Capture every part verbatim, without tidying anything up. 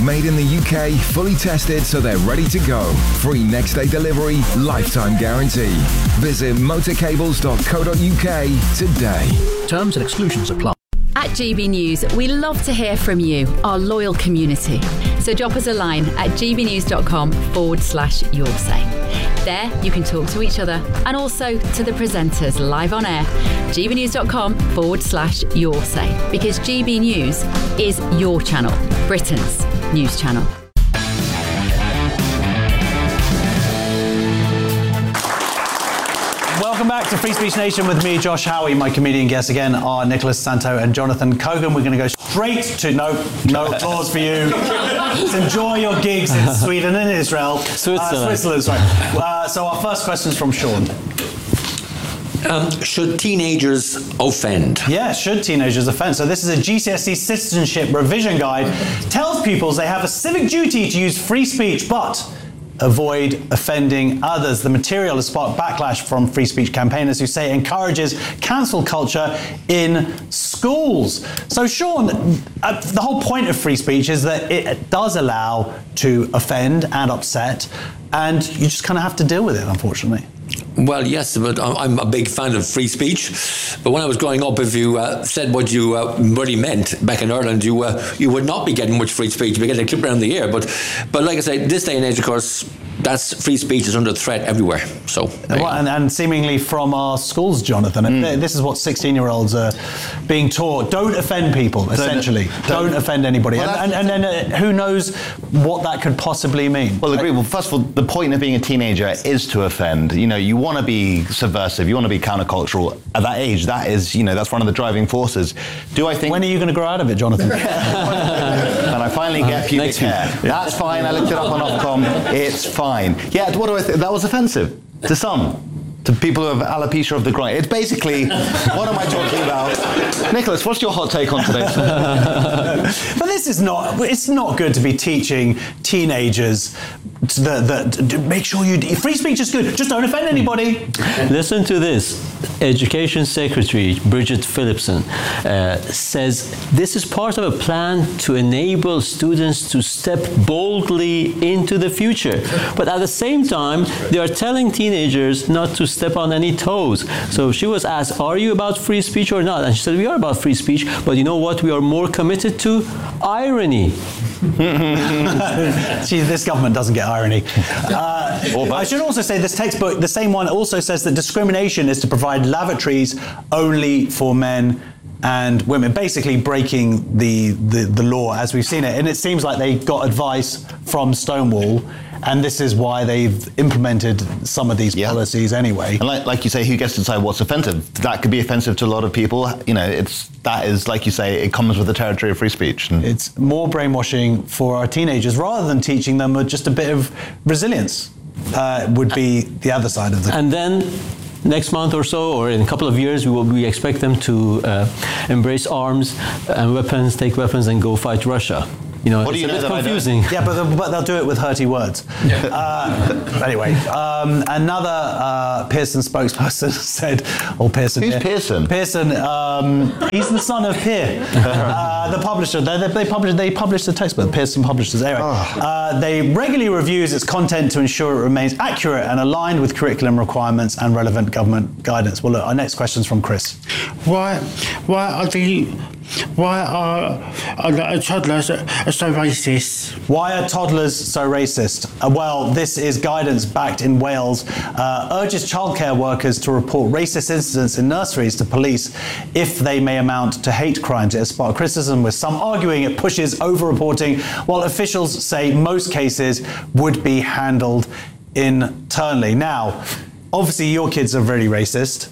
Made in the U K, fully tested so they're ready to go. Free next day delivery, lifetime guarantee. Visit motorcables dot co dot U K today. Terms and exclusions apply. At G B News, we love to hear from you, our loyal community. So drop us a line at gbnews.com forward slash your say. There, you can talk to each other and also to the presenters live on air. gbnews.com forward slash your say. Because G B News is your channel, Britain's news channel. Welcome back to Free Speech Nation with me, Josh Howie. My comedian guests again are Nicholas Santo and Jonathan Cogan. We're going to go straight to... No, no applause for you. Let's enjoy your gigs in Sweden and Israel. Switzerland. Uh, Switzerland, sorry. Uh, so our first question is from Sean. Um, should teenagers offend? Yeah, should teenagers offend? So this is a G C S E citizenship revision guide. Tells pupils they have a civic duty to use free speech, but avoid offending others. The material has sparked backlash from free speech campaigners who say it encourages cancel culture in schools. So Sean, uh, the whole point of free speech is that it does allow to offend and upset, and you just kind of have to deal with it, unfortunately. Well, yes, but I'm a big fan of free speech. But when I was growing up, if you uh, said what you uh, really meant back in Ireland, you uh, you would not be getting much free speech. You'd be getting a clip around the ear. But but like I say, this day and age, of course, that's free speech is under threat everywhere. So well, and, and seemingly from our schools, Jonathan. Mm. This is what sixteen-year-olds are being taught. Don't offend people, essentially. Don't, don't, don't offend anybody. Well, and and, and then uh, who knows what that could possibly mean. Well, agree. Well, first of all, the point of being a teenager is to offend. You know, you want to be subversive, you want to be countercultural. At that age, that is, you know, that's one of the driving forces. Do I think... When are you going to grow out of it, Jonathan? And I finally get pubic hair. That's fine. I looked it up on Ofcom. It's fine. Yeah, what do I think? That was offensive to some. To people who have alopecia of the groin. It's basically, what am I talking about? Nicholas, what's your hot take on today? But this is not, it's not good to be teaching teenagers that, that make sure you, free speech is good, just don't offend anybody. Listen to this. Education Secretary Bridget Phillipson uh, says this is part of a plan to enable students to step boldly into the future. But at the same time, they are telling teenagers not to step on any toes. So she was asked, are you about free speech or not? And she said, we are about free speech, but you know what we are more committed to? Irony. See, this government doesn't get irony. Uh, I should also say this textbook, the same one, also says that discrimination is to provide lavatories only for men and women, basically breaking the, the, the law as we've seen it. And it seems like they got advice from Stonewall, and this is why they've implemented some of these yeah. policies anyway. And like, like you say, who gets to decide what's offensive? That could be offensive to a lot of people. You know, it's that is, like you say, it comes with the territory of free speech. And it's more brainwashing for our teenagers rather than teaching them just a bit of resilience. Uh, would be the other side of the... And then next month or so, or in a couple of years, we will we expect them to uh, embrace arms and weapons, take weapons, and go fight Russia. You know, what it's do you a know bit confusing. Yeah, but they'll, but they'll do it with hurty words. Yeah. Uh, anyway, um, another uh, Pearson spokesperson said, or Pearson. Who's here. Pearson? Pearson. Um, he's the son of Peer, uh, the publisher. They, they, they published. They published the textbook. Pearson Publishers. Anyway, oh. uh, they regularly reviews its content to ensure it remains accurate and aligned with curriculum requirements and relevant government guidance. Well, look, our next question is from Chris. Why? Why are the Why are, are toddlers so racist? Why are toddlers so racist? Uh, well, this is guidance backed in Wales, uh, urges childcare workers to report racist incidents in nurseries to police if they may amount to hate crimes. It has sparked criticism, with some arguing it pushes over-reporting, while officials say most cases would be handled internally. Now, obviously your kids are very racist.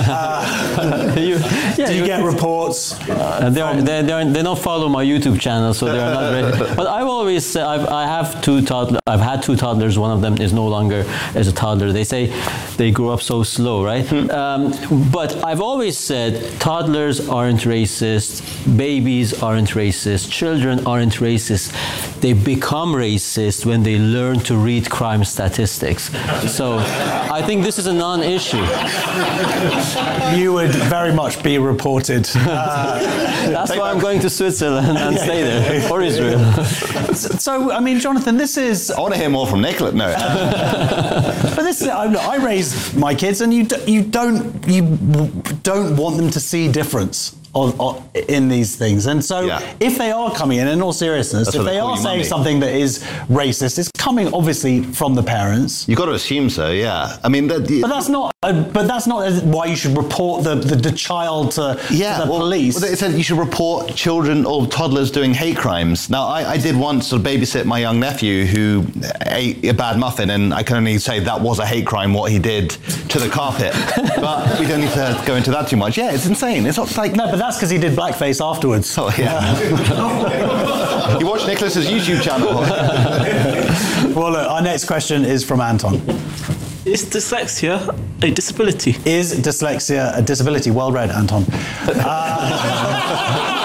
Uh, you, yeah, do you, you get reports? Uh, they, are, they, they, are, they don't follow my YouTube channel, so they are not ready. But I've always said, I've, I have two toddlers, I've had two toddlers, one of them is no longer as a toddler. They say they grow up so slow, right? Hmm. Um, but I've always said toddlers aren't racist, babies aren't racist, children aren't racist. They become racist when they learn to read crime statistics. So I think this is a non-issue. you would very much be reported. Uh, That's why I'm going to Switzerland and stay there, or Israel. So, I mean, Jonathan, this is... I want to hear more from Nicola. No. But this is... I, I raise my kids, and you, you, don't, you don't want them to see difference on, on, in these things. And so yeah. if they are coming in, in all seriousness, That's if they are saying mummy. something that is racist, it's coming obviously from the parents. You've got to assume so, yeah. I mean... That, the, but that's not... Uh, but that's not why you should report the, the, the child to, yeah, to the well, police. Well, it said you should report children or toddlers doing hate crimes. Now, I, I did once sort of babysit my young nephew who ate a bad muffin, and I can only say that was a hate crime, what he did to the carpet. But we don't need to go into that too much. Yeah, it's insane. It's not like... No, but that's because he did blackface afterwards. Oh, yeah. You watch Nicholas's YouTube channel. Well, look, our next question is from Anton. Is dyslexia a disability? Is dyslexia a disability? Well read, Anton. Uh,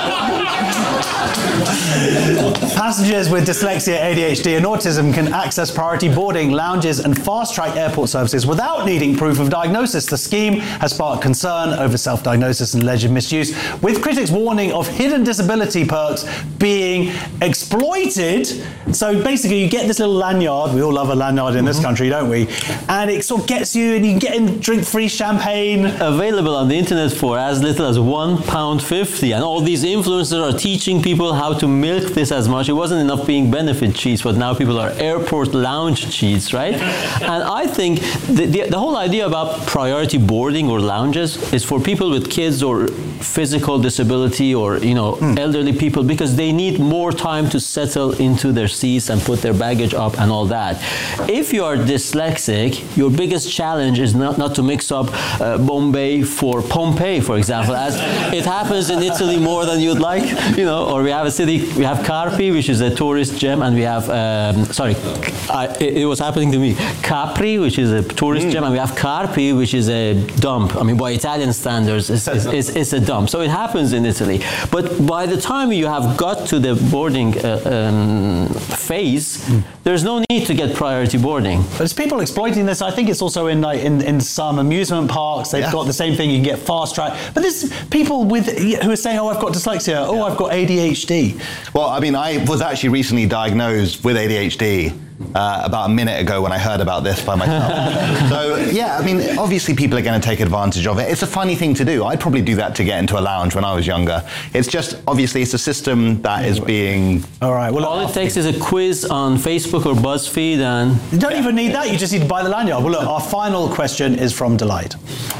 Passengers with dyslexia, A D H D and autism can access priority boarding, lounges and fast-track airport services without needing proof of diagnosis. The scheme has sparked concern over self-diagnosis and alleged misuse, with critics warning of hidden disability perks being exploited. So basically you get this little lanyard, we all love a lanyard in mm-hmm. this country, don't we? And it sort of gets you, and you can get in drink free champagne. Available on the internet for as little as one pound fifty, and all these influencers are teaching people how to milk this as much. It wasn't enough being benefit cheats, but now people are airport lounge cheats, right? And I think the, the, the whole idea about priority boarding or lounges is for people with kids or physical disability or, you know, mm. elderly people, because they need more time to settle into their seats and put their baggage up and all that. If you are dyslexic, your biggest challenge is not, not to mix up uh, Bombay for Pompeii, for example, as it happens in Italy more than you'd like, you know, or we have a city, we have Carpi, which is a tourist gem, and we have, um, sorry, I, it, it was happening to me, Capri, which is a tourist mm. gem, and we have Carpi, which is a dump. I mean, by Italian standards, it's, it's, it's, it's a dump. So it happens in Italy. But by the time you have got to the boarding uh, um, phase, mm. there's no need to get priority boarding. But it's people exploiting this. I think it's also in like, in, in some amusement parks. They've yeah. got the same thing. You can get fast track. But this people with who are saying, "Oh, I've got dyslexia. Oh, yeah. I've got A D H D." Well, I mean, I was actually recently diagnosed with A D H D. Uh, about a minute ago when I heard about this by myself. So, yeah, I mean, obviously people are going to take advantage of it. It's a funny thing to do. I'd probably do that to get into a lounge when I was younger. It's just, obviously, it's a system that is being... All right. Well, all it takes is a quiz on Facebook or BuzzFeed and... You don't even need that. You just need to buy the lanyard. Well, look, our final question is from Delight.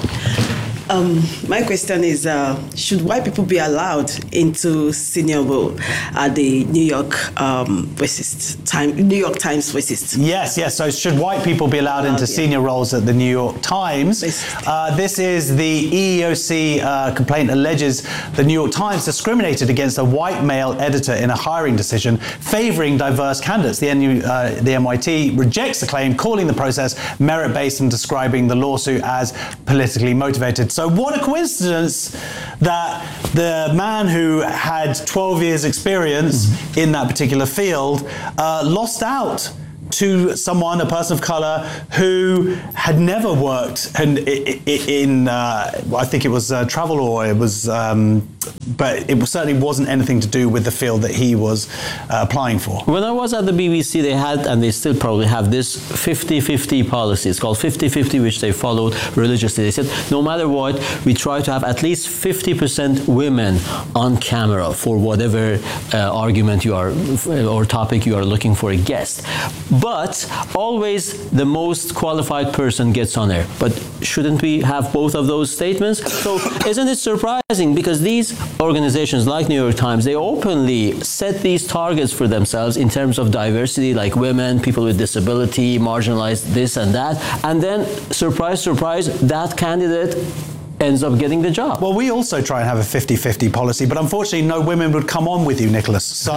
Um, my question is, uh, should white people be allowed into senior role at the New York um, racist time, New York Times racist? Yes, yes. So should white people be allowed into yeah. senior roles at the New York Times? Uh, this is the E E O C uh, complaint alleges the New York Times discriminated against a white male editor in a hiring decision favouring diverse candidates. The, N U, uh, the N Y T rejects the claim, calling the process merit-based and describing the lawsuit as politically motivated. So what a coincidence that the man who had twelve years experience mm-hmm. in that particular field uh, lost out to someone, a person of colour, who had never worked in, in uh, I think it was uh, travel or it was, um, but it certainly wasn't anything to do with the field that he was uh, applying for. When I was at the B B C, they had, and they still probably have, this fifty fifty policy. It's called fifty fifty, which they followed religiously. They said, no matter what, we try to have at least fifty percent women on camera for whatever uh, argument you are, or topic you are looking for a guest. But always the most qualified person gets on there. But shouldn't we have both of those statements? So isn't it surprising? Because these organizations like New York Times, they openly set these targets for themselves in terms of diversity, like women, people with disability, marginalized this and that. And then, surprise, surprise, that candidate ends up getting the job. Well, we also try and have a fifty fifty policy, but unfortunately no women would come on with you, Nicholas. So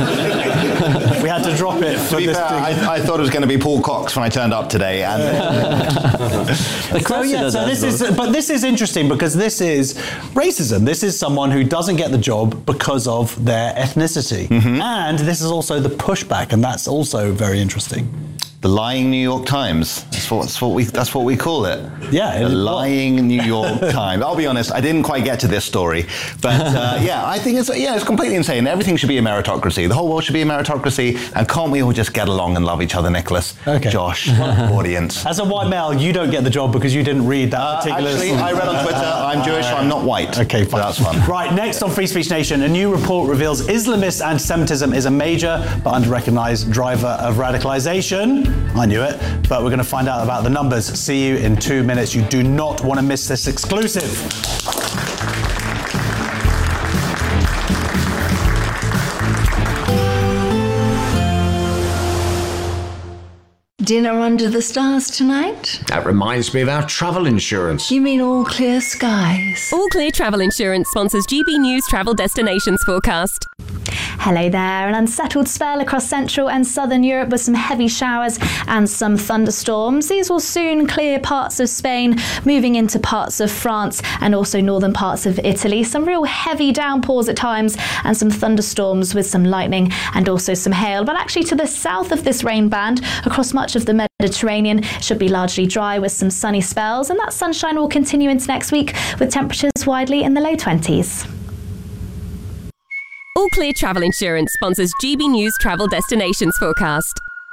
uh, we had to drop it. For to be this fair, I, I thought it was going to be Paul Cox when I turned up today. And so, yeah, so this is, but this is interesting because this is racism. This is someone who doesn't get the job because of their ethnicity. Mm-hmm. And this is also the pushback, and that's also very interesting. The lying New York Times. That's what, that's what we that's what we call it. Yeah, the lying New York Times. I'll be honest, I didn't quite get to this story, but uh, yeah, I think it's yeah, it's completely insane. Everything should be a meritocracy. The whole world should be a meritocracy, and can't we all just get along and love each other, Nicholas? Okay. Josh, audience. As a white male, you don't get the job because you didn't read that Uh, particular. actually, I read on Twitter. I'm Jewish. I'm not white. Okay, fine. So that's fun. Right, next on Free Speech Nation, a new report reveals Islamist anti-Semitism is a major but under-recognised driver of radicalisation. I knew it, but we're going to find out about the numbers. See you in two minutes. You do not want to miss this exclusive. Dinner under the stars tonight? That reminds me of our travel insurance. You mean all clear skies? All Clear Travel Insurance sponsors G B News Travel Destinations Forecast. Hello there. An unsettled spell across central and southern Europe with some heavy showers and some thunderstorms. These will soon clear parts of Spain, moving into parts of France and also northern parts of Italy. Some real heavy downpours at times and some thunderstorms with some lightning and also some hail. But actually to the south of this rain band, across much of the Mediterranean, should be largely dry with some sunny spells, and that sunshine will continue into next week with temperatures widely in the low twenties. All Clear Travel Insurance sponsors G B News Travel Destinations Forecast.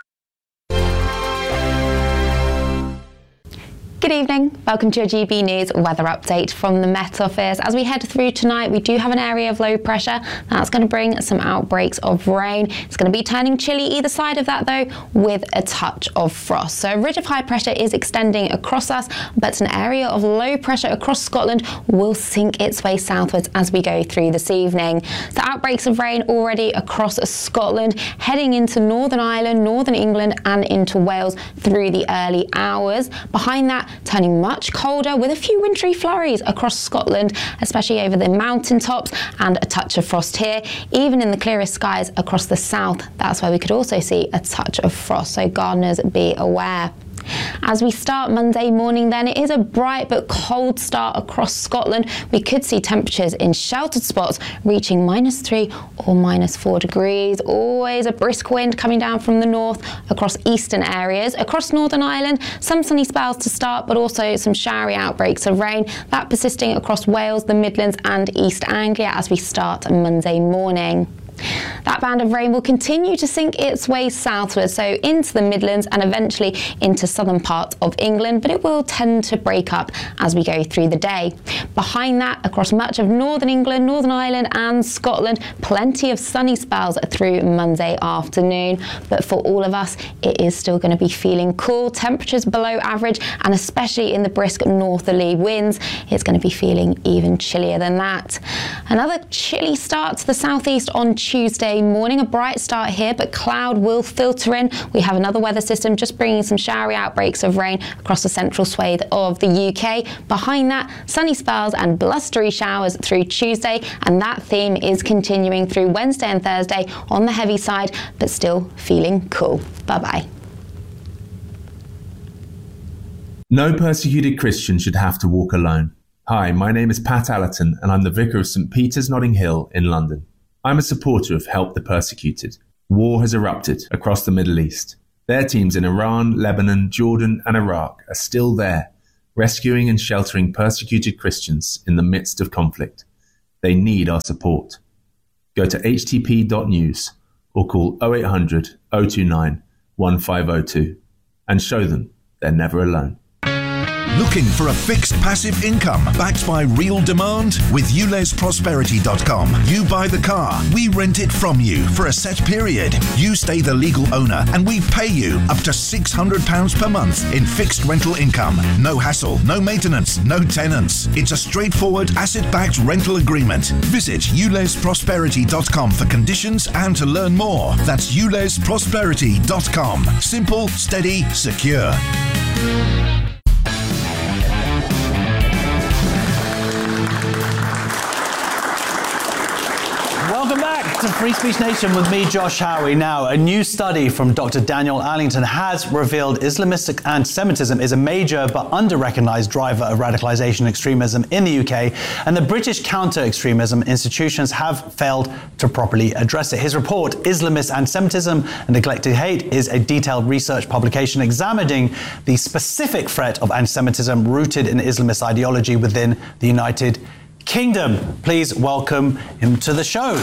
Good evening. Welcome to your G B News weather update from the Met Office. As we head through tonight, we do have an area of low pressure. That's going to bring some outbreaks of rain. It's going to be turning chilly either side of that, though, with a touch of frost. So a ridge of high pressure is extending across us, but an area of low pressure across Scotland will sink its way southwards as we go through this evening. The outbreaks of rain already across Scotland, heading into Northern Ireland, Northern England, and into Wales through the early hours. Behind that, turning much colder with a few wintry flurries across Scotland, especially over the mountaintops, and a touch of frost here. Even in the clearest skies across the south, that's where we could also see a touch of frost, so gardeners be aware. As we start Monday morning then, it is a bright but cold start across Scotland. We could see temperatures in sheltered spots reaching minus three or minus four degrees. Always a brisk wind coming down from the north across eastern areas. Across Northern Ireland, some sunny spells to start, but also some showery outbreaks of rain. That persisting across Wales, the Midlands and East Anglia as we start Monday morning. That band of rain will continue to sink its way southwards, so into the Midlands and eventually into southern parts of England, but it will tend to break up as we go through the day. Behind that, across much of northern England, Northern Ireland and Scotland, plenty of sunny spells through Monday afternoon, but for all of us, it is still going to be feeling cool. Temperatures below average, and especially in the brisk northerly winds, it's going to be feeling even chillier than that. Another chilly start to the southeast on Tuesday morning. A bright start here, but cloud will filter in. We have another weather system just bringing some showery outbreaks of rain across the central swathe of the U K. Behind that, sunny spells and blustery showers through Tuesday, and that theme is continuing through Wednesday and Thursday on the heavy side, but still feeling cool. Bye-bye. No persecuted Christian should have to walk alone. Hi, my name is Pat Allerton, and I'm the Vicar of St Peter's Notting Hill in London. I'm a supporter of Help the Persecuted. War has erupted across the Middle East. Their teams in Iran, Lebanon, Jordan and Iraq are still there, rescuing and sheltering persecuted Christians in the midst of conflict. They need our support. Go to h t p dot news or call oh eight hundred, oh two nine, one five oh two and show them they're never alone. Looking for a fixed passive income backed by real demand? With U Les Prosperity dot com, you buy the car, we rent it from you for a set period. You stay the legal owner and we pay you up to six hundred pounds per month in fixed rental income. No hassle, no maintenance, no tenants. It's a straightforward asset-backed rental agreement. Visit U Les Prosperity dot com for conditions and to learn more. That's U Les Prosperity dot com. Simple, steady, secure. Welcome back to Free Speech Nation with me, Josh Howie. Now, a new study from Doctor Daniel Allington has revealed Islamistic anti-Semitism is a major but under-recognised driver of radicalisation and extremism in the U K, and the British counter-extremism institutions have failed to properly address it. His report, Islamist Anti-Semitism and Neglected Hate, is a detailed research publication examining the specific threat of anti-Semitism rooted in Islamist ideology within the United Kingdom. Please welcome him to the show.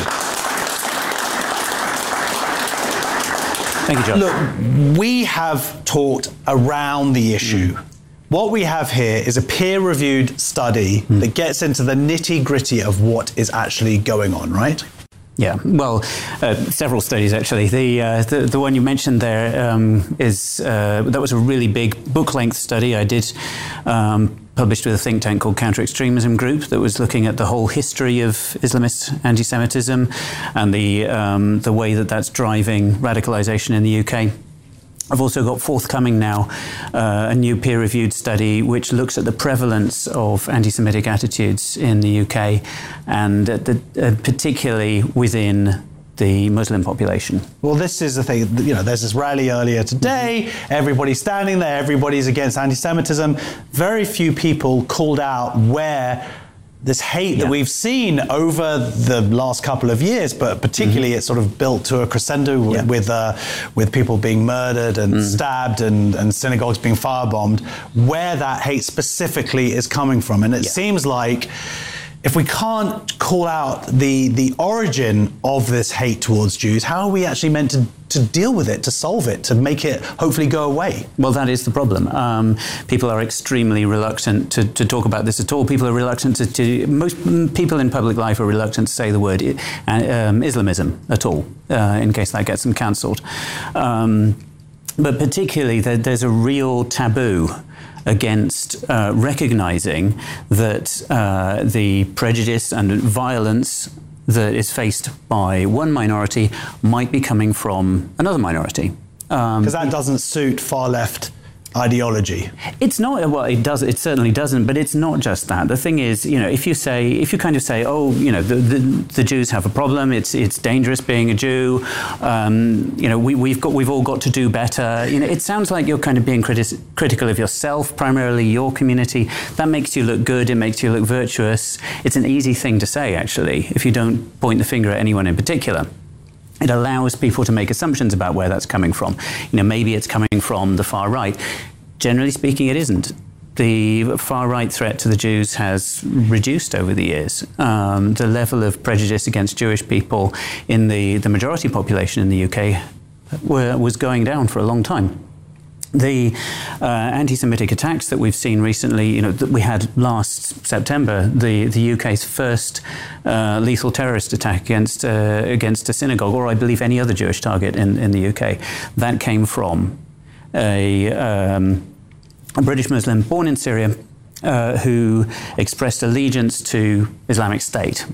Thank you, John. Look, we have talked around the issue. Mm. What we have here is a peer-reviewed study mm. that gets into the nitty-gritty of what is actually going on, right? Yeah, well, uh, several studies actually. The, uh, the the one you mentioned there um, is uh, that was a really big book-length study I did, um, published with a think tank called Counter Extremism Group, that was looking at the whole history of Islamist anti-Semitism and the um, the way that that's driving radicalisation in the U K. I've also got forthcoming now uh, a new peer-reviewed study which looks at the prevalence of anti-Semitic attitudes in the U K, and at the, uh, particularly within the Muslim population. Well, this is the thing, you know, there's this rally earlier today, everybody's standing there, everybody's against anti-Semitism. Very few people called out where this hate yeah. that we've seen over the last couple of years, but particularly mm-hmm. it's sort of built to a crescendo with yeah. with, uh, with people being murdered and mm. stabbed and, and synagogues being firebombed, where that hate specifically is coming from. And it yeah. seems like if we can't call out the the origin of this hate towards Jews, how are we actually meant to, to deal with it, to solve it, to make it hopefully go away? Well, that is the problem. Um, people are extremely reluctant to, to talk about this at all. People are reluctant to, to, most people in public life are reluctant to say the word um, Islamism at all, uh, in case that gets them cancelled. Um, but particularly, there, there's a real taboo against uh, recognising that uh, the prejudice and violence that is faced by one minority might be coming from another minority. Because um, that doesn't suit far-left ideology. It's not, well, it does, it certainly doesn't, but it's not just that. The thing is, you know, if you say, if you kind of say, oh, you know, the, the, the Jews have a problem, it's it's dangerous being a Jew, um, you know, we, we've got, we've all got to do better, you know, it sounds like you're kind of being criti- critical of yourself, primarily your community. That makes you look good, it makes you look virtuous. It's an easy thing to say, actually, if you don't point the finger at anyone in particular. It allows people to make assumptions about where that's coming from. You know, maybe it's coming from the far right. Generally speaking, it isn't. The far right threat to the Jews has reduced over the years. Um, the level of prejudice against Jewish people in the, the majority population in the U K were, was going down for a long time. The uh, anti-Semitic attacks that we've seen recently, you know, that we had last September, the, the U K's first uh, lethal terrorist attack against uh, against a synagogue, or I believe any other Jewish target in, in the U K, that came from a, um, a British Muslim born in Syria uh, who expressed allegiance to Islamic State.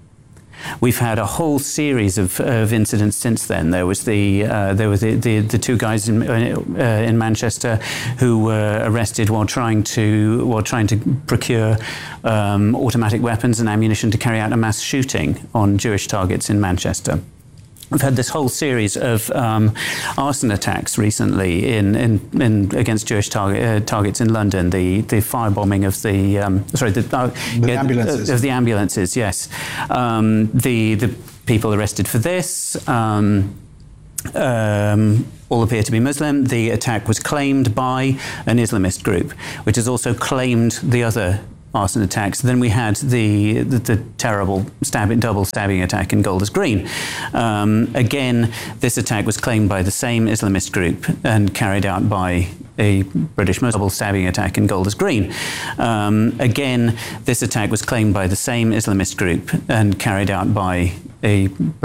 We've had a whole series of, of incidents since then. There was the uh, there were the, the, the two guys in, uh, in Manchester who were arrested while trying to while trying to procure um, automatic weapons and ammunition to carry out a mass shooting on Jewish targets in Manchester. We've had this whole series of um, arson attacks recently in, in, in against Jewish target, uh, targets in London. The the firebombing of the um, sorry the, uh, the yeah, ambulances of the ambulances. Yes, um, the the people arrested for this. Um, um, all appear to be Muslim. The attack was claimed by an Islamist group, which has also claimed the other arson attacks. Then we had the the, the terrible stabbing, double stabbing attack in Golders Green. Um, again, this attack was claimed by the same Islamist group and carried out by a British Muslim. Double stabbing attack in Golders Green. Um, again, this attack was claimed by the same Islamist group and carried out by a